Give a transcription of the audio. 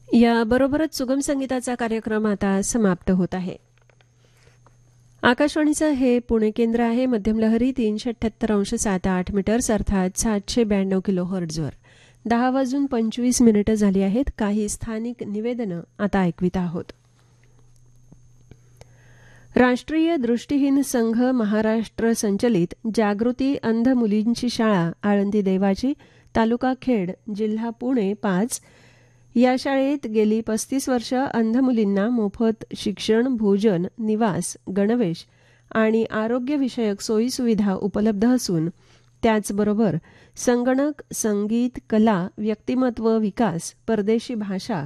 याबरोबरच सुगम संगीताचा कार्यक्रम आता समाप्त होत आहे. आकाशवाणीचं हे पुणे केंद्र आहे. मध्यम लहरी 378.78 मीटर्स अर्थात 792 किलोहर्ट्झवर 10:25 झाली आहेत. काही स्थानिक निवेदनं आता ऐकवित आहोत. राष्ट्रीय दृष्टिहीन संघ महाराष्ट्र संचलित जागृती अंध मुलींची शाळा आळंदी देवाची, तालुका खेड, जिल्हा पुणे 5 या शाळेत गेली 35 वर्ष अंध मुलींना मोफत शिक्षण, भोजन, निवास, गणवेश आणि आरोग्यविषयक सोयीसुविधा उपलब्ध असून त्याचबरोबर संगणक, संगीत, कला, व्यक्तिमत्व विकास, परदेशी भाषा,